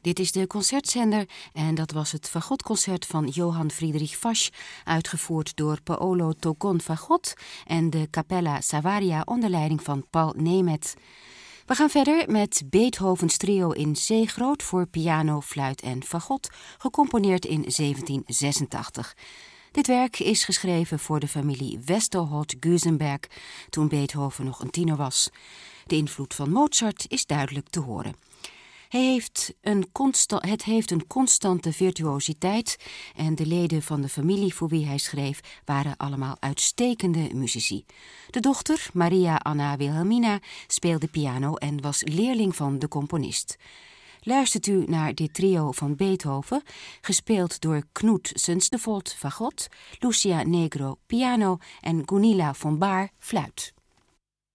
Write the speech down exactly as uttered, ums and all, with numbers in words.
Dit is de concertzender en dat was het fagotconcert van Johann Friedrich Fasch, uitgevoerd door Paolo Togon Fagot en de Capella Savaria onder leiding van Paul Nemeth. We gaan verder met Beethovens trio in C groot voor piano, fluit en fagot, gecomponeerd in zeventien zesentachtig. Dit werk is geschreven voor de familie Westerholt-Gusenberg toen Beethoven nog een tiener was. De invloed van Mozart is duidelijk te horen. Hij heeft een consta- het heeft een constante virtuositeit en de leden van de familie voor wie hij schreef waren allemaal uitstekende muzici. De dochter, Maria Anna Wilhelmina, speelde piano en was leerling van de componist. Luistert u naar dit trio van Beethoven, gespeeld door Knut Sundsdevold fagot, Lucia Negro piano en Gunilla von Baer fluit.